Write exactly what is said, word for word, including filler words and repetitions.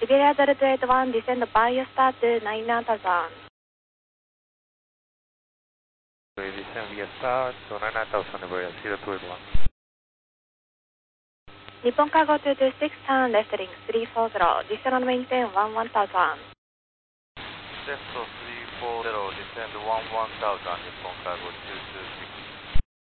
Siberia Delta eight one, descend via start nine thousand. Descend via start nine thousand, Iberia zero two eight one. Nippon Cargo two two six, turn left link three four zero, descend on maintain one one thousand. Left three four zero, descend one one thousand, Nippon Cargo two two six.